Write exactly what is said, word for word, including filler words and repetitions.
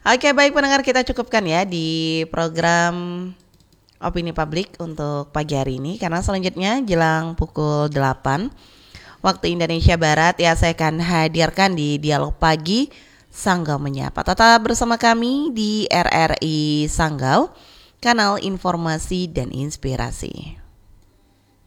Oke, baik pendengar, kita cukupkan ya di program Opini Publik untuk pagi hari ini, karena selanjutnya jelang pukul delapan waktu Indonesia Barat ya saya akan hadirkan di Dialog Pagi Sanggau Menyapa. Tetap bersama kami di R R I Sanggau, kanal informasi dan inspirasi.